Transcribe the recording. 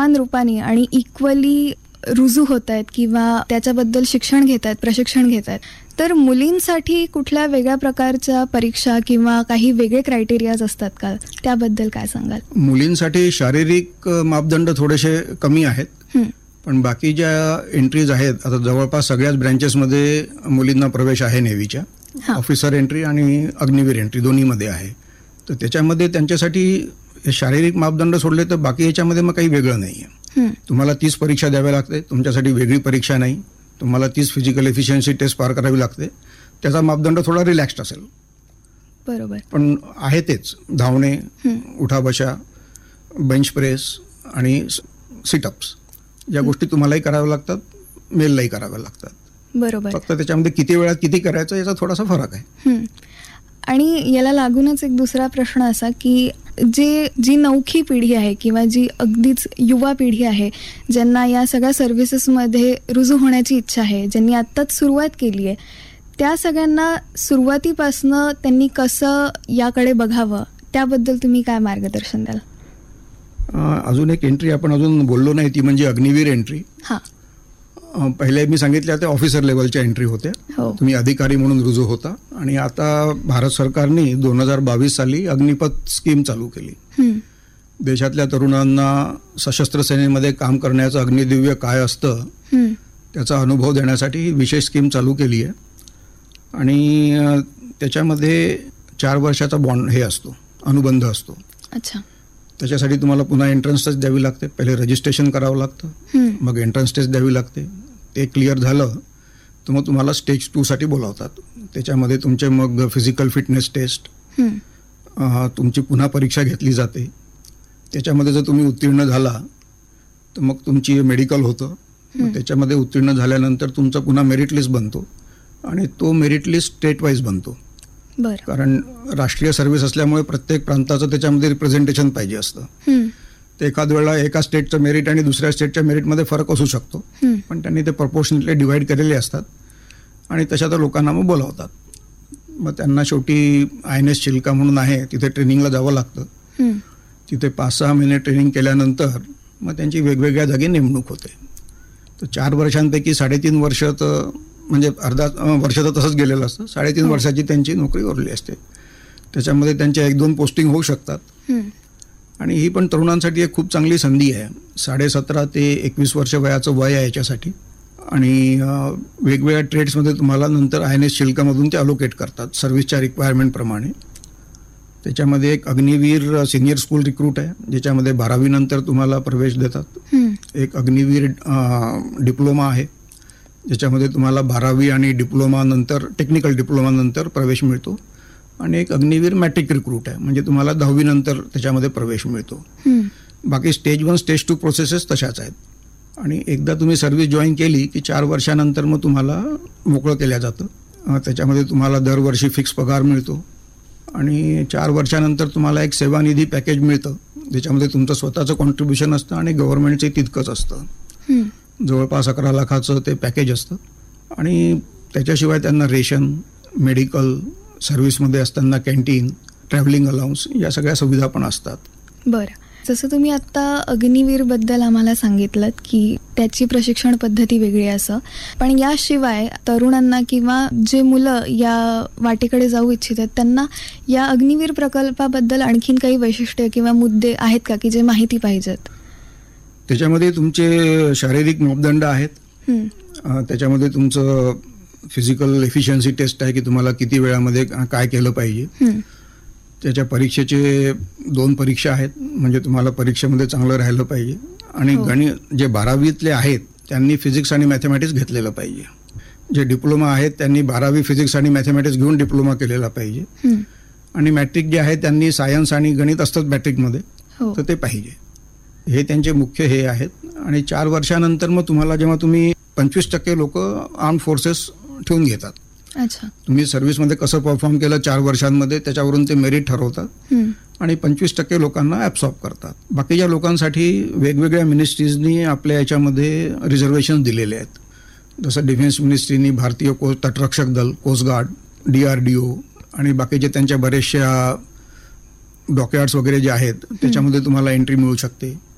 समान रूपाने आणि इक्वली रुजू होत आहेत किंवा त्याच्याबद्दल शिक्षण घेत आहेत, प्रशिक्षण घेत आहेत, तर मुलींसाठी कुठल्या वेगळ्या प्रकारच्या परीक्षा किंवा काही वेगळे क्रायटेरियाज असतात का? त्याबद्दल काय सांगाल? मुलींसाठी शारीरिक मापदंड थोडेसे कमी आहेत, पण बाकी ज्या एंट्रीज आहेत, आता जवळपास सगळ्याच ब्रँचेसमध्ये मुलींना प्रवेश आहे. नेव्हीच्या ऑफिसर एंट्री आणि अग्निवीर एंट्री दोन्हीमध्ये आहे. तर त्याच्यामध्ये त्यांच्यासाठी हे शारीरिक मापदंड सोडले तर बाकी याच्यामध्ये मग काही वेगळं नाही आहे. तुम्हाला 30 परीक्षा द्याव्या लागते, तुमच्यासाठी वेगळी परीक्षा नाही. तुम्हाला 30 फिजिकल एफिशियन्सी टेस्ट पार करावी लागते. त्याचा मापदंड थोडा रिलॅक्स्ड असेल. बरोबर. पण आहे तेच धावणे, उठाबशा, बेंच प्रेस आणि सिटअप्स या गोष्टी तुम्हालाही कराव्या लागतात, मेललाही कराव्या लागतात. बरोबर. फक्त त्याच्यामध्ये किती वेळात किती करायचं याचा थोडासा फरक आहे. आणि याला लागूनच एक दुसरा प्रश्न असा की जी नवखी पिढी आहे किंवा जी अगदीच युवा पिढी आहे, ज्यांना या सगळ्या सर्व्हिसेसमध्ये रुजू होण्याची इच्छा आहे, ज्यांनी आत्ताच सुरुवात केली आहे, त्या सगळ्यांना सुरुवातीपासनं त्यांनी कसं याकडे बघावं त्याबद्दल तुम्ही काय मार्गदर्शन द्याल? अजून एक एंट्री आपण अजून बोललो नाही, ती म्हणजे अग्निवीर एंट्री. पहिले मी सांगितलं ते ऑफिसर लेवलच्या एंट्री होत्या. तुम्ही अधिकारी म्हणून रुजू होता. आणि आता भारत सरकारने 2022 साली अग्निपथ स्कीम चालू केली. देशातल्या तरुणांना सशस्त्र सेनेमध्ये काम करण्याचं अग्निदिव्य काय असतं त्याचा अनुभव देण्यासाठी विशेष स्कीम चालू केली आहे. आणि त्याच्यामध्ये 4 वर्षाचा बॉन्ड हे असतो, अनुबंध असतो. अच्छा. त्याच्यासाठी तुम्हाला पुन्हा एंट्रन्स टेस्ट द्यावी लागते. पहिले रजिस्ट्रेशन करावं लागतं, मग एंट्रन्स टेस्ट द्यावी लागते. ते क्लिअर झालं तर मग तुम्हाला स्टेज 2 साठी बोलावतात. त्याच्यामध्ये तुमचे मग फिजिकल फिटनेस टेस्ट, तुमची पुन्हा परीक्षा घेतली जाते. त्याच्यामध्ये जर तुम्ही उत्तीर्ण झाला तर मग तुमची मेडिकल होतं. त्याच्यामध्ये उत्तीर्ण झाल्यानंतर तुमचा पुन्हा मेरिट लिस्ट बनतो आणि तो मेरिट लिस्ट स्टेट वाईज बनतो. कारण राष्ट्रीय सर्व्हिस असल्यामुळे प्रत्येक प्रांताचं त्याच्यामध्ये रिप्रेझेंटेशन पाहिजे असतं. ते एखाद वेळेला एका स्टेटचं मेरिट आणि दुसऱ्या स्टेटच्या मेरिटमध्ये फरक असू शकतो, पण त्यांनी ते प्रपोर्शनेटली डिवाइड केलेले असतात आणि तशा तर लोकांना मग बोलावतात. मग त्यांना शेवटी INS चिल्का म्हणून आहे, तिथे ट्रेनिंगला जावं लागतं. तिथे 5-6 महिने ट्रेनिंग केल्यानंतर मग त्यांची वेगवेगळ्या जागी नेमणूक होते. तर 4 वर्षांपैकी 3.5 वर्ष तर म्हणजे अर्धा वर्ष तर तसंच गेलेलं असतं. 3.5 वर्षाची त्यांची नोकरी उरली असते. त्याच्यामध्ये त्यांच्या 1-2 पोस्टिंग होऊ शकतात. आणि ही पण तरुणांसाठी एक खूप चांगली संधी आहे. 17.5 ते 21 वर्ष वयाचं वय आहे याच्यासाठी. आणि वेगवेगळ्या ट्रेड्समध्ये तुम्हाला नंतर INS चिल्कामधून ते अलोकेट करतात सर्व्हिसच्या रिक्वायरमेंटप्रमाणे. त्याच्यामध्ये एक अग्निवीर सिनियर स्कूल रिक्रूट आहे, ज्याच्यामध्ये 12वी नंतर तुम्हाला प्रवेश देतात. एक अग्निवीर डिप्लोमा आहे, ज्याच्यामध्ये तुम्हाला 12वी आणि डिप्लोमा नंतर टेक्निकल डिप्लोमा नंतर प्रवेश मिळतो. आणि एक अग्निवीर मॅट्रिक रिक्रूट आहे, म्हणजे तुम्हाला 10वी नंतर त्याच्यामध्ये प्रवेश मिळतो. बाकी स्टेज 1 स्टेज 2 प्रोसेसेस तशाच आहेत. आणि एकदा तुम्ही सर्व्हिस जॉईन केली की 4 वर्षानंतर मग तुम्हाला मोकळं केलं जातं. त्याच्यामध्ये तुम्हाला दरवर्षी फिक्स पगार मिळतो आणि 4 वर्षानंतर तुम्हाला एक सेवानिधी पॅकेज मिळतं, ज्याच्यामध्ये तुमचं स्वतःचं कॉन्ट्रीब्युशन असतं आणि गव्हर्नमेंटचे तितकंच असतं. जवळपास 11 लाखाचं ते पॅकेज असतं. आणि त्याच्याशिवाय त्यांना रेशन, मेडिकल, सर्व्हिसमध्ये असताना कॅन्टीन, ट्रॅव्हलिंग अलाउन्स या सगळ्या सुविधा पण असतात. बरं. जसं तुम्ही आत्ता अग्निवीरबद्दल आम्हाला सांगितलं की त्याची प्रशिक्षण पद्धती वेगळी असं, पण याशिवाय तरुणांना किंवा जे मुलं या वाटेकडे जाऊ इच्छितात त्यांना या अग्निवीर प्रकल्पाबद्दल आणखीन काही वैशिष्ट्य किंवा मुद्दे आहेत का की जे माहिती पाहिजेत? त्याच्यामध्ये तुमचे शारीरिक मापदंड आहेत. त्याच्यामध्ये तुमचं फिजिकल एफिशियन्सी टेस्ट आहे की तुम्हाला किती वेळामध्ये काय केलं पाहिजे. त्याच्या परीक्षेचे 2 परीक्षा आहेत, म्हणजे तुम्हाला परीक्षेमध्ये चांगलं राहिलं पाहिजे. आणि गणित जे 12वीतले आहेत त्यांनी फिजिक्स आणि मॅथमॅटिक्स घेतलेलं पाहिजे. जे डिप्लोमा आहेत त्यांनी 12वी फिजिक्स आणि मॅथमॅटिक्स घेऊन डिप्लोमा केलेला पाहिजे. आणि मॅट्रिक जे आहे त्यांनी सायन्स आणि गणित असतात मॅट्रिकमध्ये, तर ते पाहिजे. हे त्यांचे मुख्य हे आहेत. आणि 4 वर्षानंतर मग तुम्हाला जेव्हा तुम्ही 25% लोक आर्म्ड फोर्सेस ठेवून घेतात. अच्छा. तुम्ही सर्व्हिसमध्ये कसं परफॉर्म केलं 4 वर्षांमध्ये त्याच्यावरून ते मेरिट ठरवतात आणि 25% लोकांना ॲब्सॉर्ब करतात. बाकीच्या लोकांसाठी वेगवेगळ्या मिनिस्ट्रीजनी आपल्या याच्यामध्ये रिझर्वेशन दिलेले आहेत. जसं डिफेन्स मिनिस्ट्रीनी भारतीय तटरक्षक दल, कोस्ट गार्ड, DRDO आणि बाकीचे त्यांच्या बरेचशा डॉकयार्ड्स वगैरे जे आहेत त्याच्यामध्ये तुम्हाला एंट्री मिळू शकते.